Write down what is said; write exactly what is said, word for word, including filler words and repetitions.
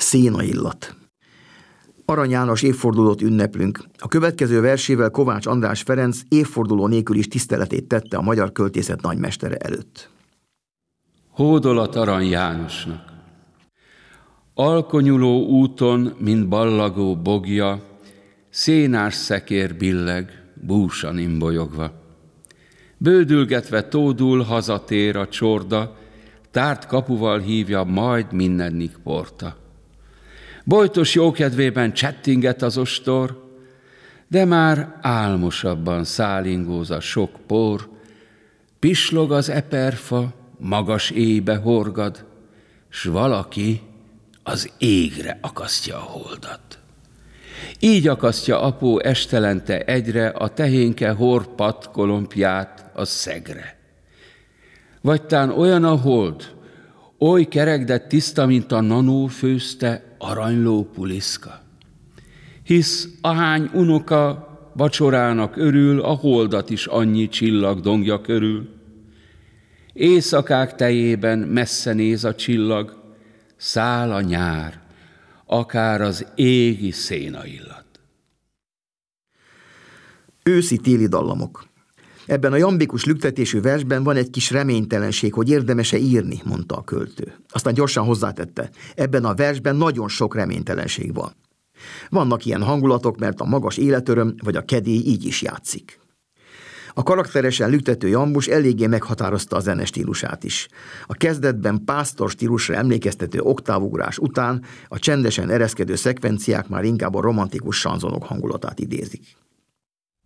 Szénaillat. Arany János évfordulót ünneplünk. A következő versével Kovács András Ferenc évforduló nélkül is tiszteletét tette a magyar költészet nagymestere előtt. Hódolat Arany Jánosnak. Alkonyuló úton, mint ballagó bogja, szénás szekér billeg, búsan imbolyogva. Bődülgetve tódul hazatér a csorda, tárt kapuval hívja majd mindennik porta. Bojtos jókedvében csettinget az ostor, de már álmosabban szálingóz a sok por, pislog az eperfa, magas éjbe horgad, s valaki az égre akasztja a holdat. Így akasztja apó estelente egyre a tehénke horpat kolompját a szegre. Vagy tán olyan a hold, oly kerek, de tiszta, mint a nanó főzte aranyló puliszka. Hisz ahány unoka vacsorának örül, a holdat is annyi csillag dongja körül. Éjszakák tejében messze néz a csillag, száll a nyár, akár az égi szénaillat. Őszi-téli dallamok. Ebben a jambikus lüktetésű versben van egy kis reménytelenség, hogy érdemes-e írni, mondta a költő. Aztán gyorsan hozzátette, ebben a versben nagyon sok reménytelenség van. Vannak ilyen hangulatok, mert a magas életöröm vagy a kedély így is játszik. A karakteresen lüktető jambus eléggé meghatározta a zenestílusát is. A kezdetben pásztor stílusra emlékeztető oktávugrás után a csendesen ereszkedő szekvenciák már inkább a romantikus sanzonok hangulatát idézik.